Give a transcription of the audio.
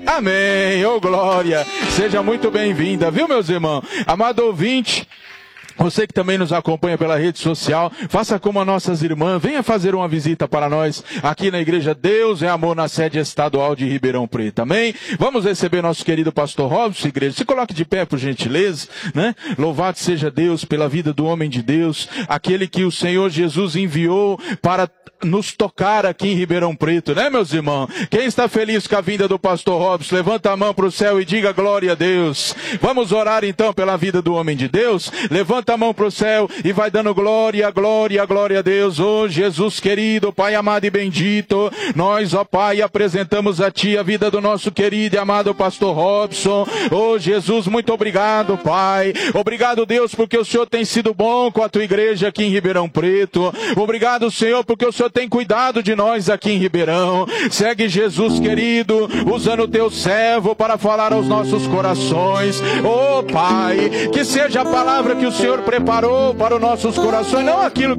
Amém, ô glória, seja muito bem-vinda, viu, meus irmãos? Amado ouvinte, você que também nos acompanha pela rede social, faça como as nossas irmãs, venha fazer uma visita para nós aqui na igreja Deus é Amor, na sede estadual de Ribeirão Preto, amém? Vamos receber nosso querido pastor Robson, igreja, se coloque de pé por gentileza, né? Louvado seja Deus pela vida do homem de Deus, aquele que o Senhor Jesus enviou para nos tocar aqui em Ribeirão Preto, né, meus irmãos? Quem está feliz com a vinda do pastor Robson, levanta a mão para o céu e diga glória a Deus. Vamos orar então pela vida do homem de Deus? Levanta a mão para o céu e vai dando glória, glória, glória a Deus. Oh Jesus querido, Pai amado e bendito, nós, ó Pai, apresentamos a Ti a vida do nosso querido e amado pastor Robson. Oh Jesus, muito obrigado, Pai. Obrigado, Deus, porque o Senhor tem sido bom com a Tua igreja aqui em Ribeirão Preto. Obrigado, Senhor, porque o Senhor tem cuidado de nós aqui em Ribeirão. Segue, Jesus querido, usando o Teu servo para falar aos nossos corações. Oh Pai, que seja a palavra que o Senhor preparou para os nossos corações, não aquilo